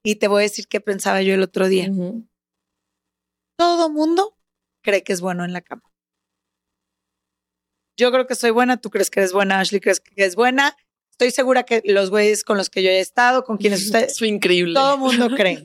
Y te voy a decir qué pensaba yo el otro día. Todo mundo cree que es bueno en la cama. Yo creo que soy buena, tú crees que eres buena, Ashley crees que es buena. Estoy segura que los güeyes con los que yo he estado, con quienes ustedes... Es increíble. Todo mundo cree.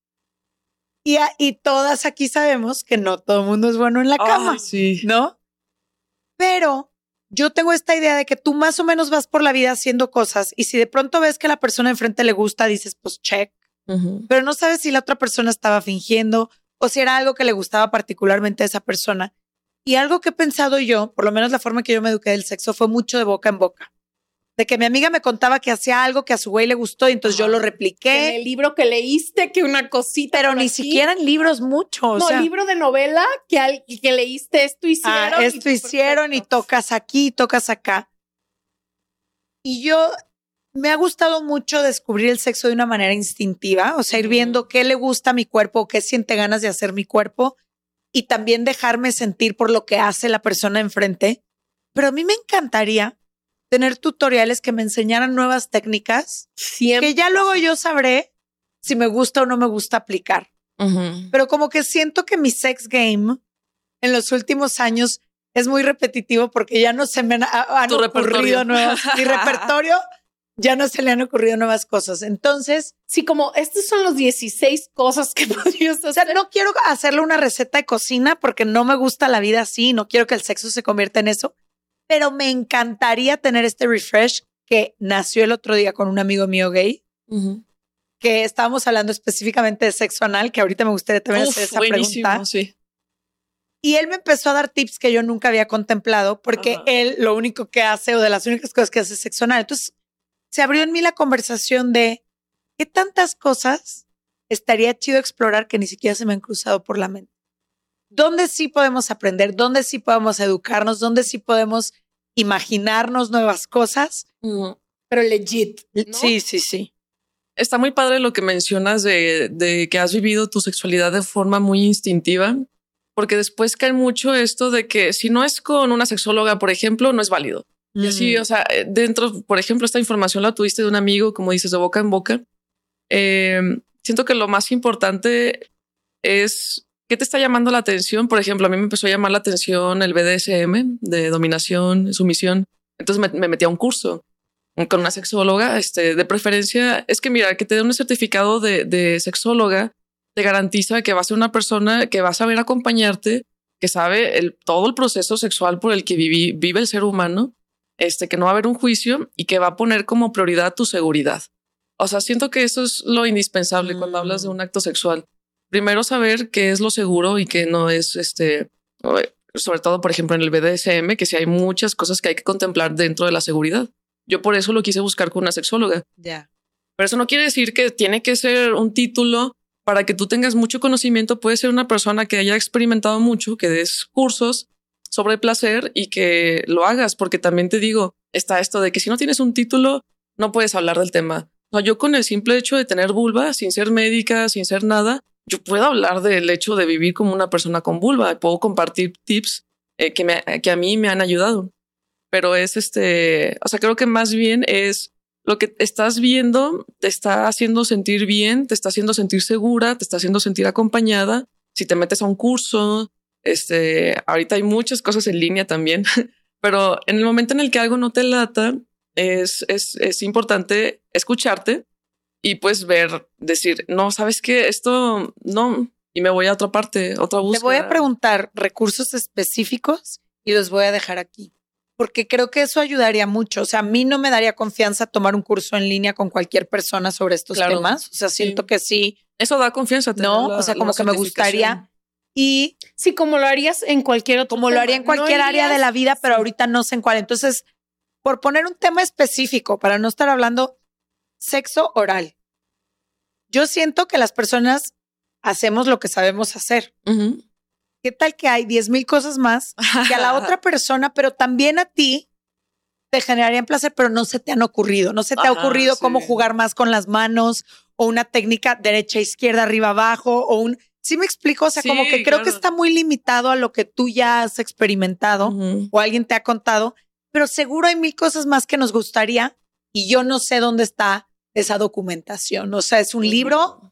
Y todas aquí sabemos que no todo el mundo es bueno en la cama, sí. ¿no? Pero yo tengo esta idea de que tú más o menos vas por la vida haciendo cosas y si de pronto ves que a la persona enfrente le gusta, dices, pues check. Pero no sabes si la otra persona estaba fingiendo o si era algo que le gustaba particularmente a esa persona. Y algo que he pensado yo, por lo menos la forma que yo me eduqué del sexo, fue mucho de boca en boca. De que mi amiga me contaba que hacía algo que a su güey le gustó y entonces yo lo repliqué. En el libro que leíste, que una cosita. Pero ni siquiera en libros mucho. No, libro de novela que leíste, esto hicieron. Esto hicieron y tocas aquí, tocas acá. Y yo me ha gustado mucho descubrir el sexo de una manera instintiva. O sea, ir viendo qué le gusta a mi cuerpo, qué siente ganas de hacer mi cuerpo y también dejarme sentir por lo que hace la persona enfrente. Pero a mí me encantaría tener tutoriales que me enseñaran nuevas técnicas que ya luego yo sabré si me gusta o no me gusta aplicar. Pero como que siento que mi sex game en los últimos años es muy repetitivo porque ya no se me han ocurrido nuevas. Mi repertorio ya no se le han ocurrido nuevas cosas. Entonces, sí, como estos son los 16 cosas que podrías hacer. O sea, no quiero hacerle una receta de cocina porque no me gusta la vida así, no quiero que el sexo se convierta en eso. Pero me encantaría tener este refresh que nació el otro día con un amigo mío gay, que estábamos hablando específicamente de sexo anal, que ahorita me gustaría también hacer esa pregunta. Sí. Y él me empezó a dar tips que yo nunca había contemplado, porque él lo único que hace, o de las únicas cosas que hace, es sexo anal. Entonces, se abrió en mí la conversación de qué tantas cosas estaría chido explorar que ni siquiera se me han cruzado por la mente. ¿Dónde sí podemos aprender? ¿Dónde sí podemos educarnos? ¿Dónde sí podemos imaginarnos nuevas cosas? Pero legit, ¿no? Sí. Está muy padre lo que mencionas de que has vivido tu sexualidad de forma muy instintiva, porque después cae mucho esto de que si no es con una sexóloga, por ejemplo, no es válido. Y así, o sea, dentro, por ejemplo, esta información la tuviste de un amigo, como dices, de boca en boca. Siento que lo más importante es ¿qué te está llamando la atención? Por ejemplo, a mí me empezó a llamar la atención el BDSM de dominación, sumisión. Entonces me metí a un curso con una sexóloga, de preferencia. Es que mira, que te dé un certificado de sexóloga te garantiza que va a ser una persona que va a saber acompañarte, que sabe todo el proceso sexual por el que vive el ser humano, que no va a haber un juicio y que va a poner como prioridad tu seguridad. O sea, siento que eso es lo indispensable cuando hablas de un acto sexual. Primero saber qué es lo seguro y qué no es, sobre todo, por ejemplo, en el BDSM, que sí hay muchas cosas que hay que contemplar dentro de la seguridad. Yo por eso lo quise buscar con una sexóloga. Pero eso no quiere decir que tiene que ser un título para que tú tengas mucho conocimiento. Puede ser una persona que haya experimentado mucho, que des cursos sobre placer y que lo hagas, porque también te digo, está esto de que si no tienes un título, no puedes hablar del tema. O sea, yo con el simple hecho de tener vulva, sin ser médica, sin ser nada, yo puedo hablar del hecho de vivir como una persona con vulva. Puedo compartir tips que a mí me han ayudado. Pero es o sea, creo que más bien es lo que estás viendo, te está haciendo sentir bien, te está haciendo sentir segura, te está haciendo sentir acompañada. Si te metes a un curso, ahorita hay muchas cosas en línea también, pero en el momento en el que algo no te lata, es importante escucharte y pues decir, no, ¿sabes qué? Esto no, y me voy a otra parte, otra búsqueda. Te voy a preguntar recursos específicos y los voy a dejar aquí, porque creo que eso ayudaría mucho. O sea, a mí no me daría confianza tomar un curso en línea con cualquier persona sobre estos temas. O sea, siento que sí. Eso da confianza. No, o sea, como que me gustaría. Y sí, como lo harías en cualquier otro como tema. Lo haría en cualquier área de la vida, pero ahorita no sé en cuál. Entonces, por poner un tema específico, para no estar hablando sexo oral. Yo siento que las personas hacemos lo que sabemos hacer. ¿Qué tal que hay 10,000 cosas más que a la otra persona, pero también a ti te generarían placer, pero no se te han ocurrido? No se te ha ocurrido cómo jugar más con las manos o una técnica derecha, izquierda, arriba, abajo o un... ¿Sí me explico? O sea, como que creo que está muy limitado a lo que tú ya has experimentado o alguien te ha contado, pero seguro hay 1,000 cosas más que nos gustaría y yo no sé dónde está esa documentación. O sea, es un libro,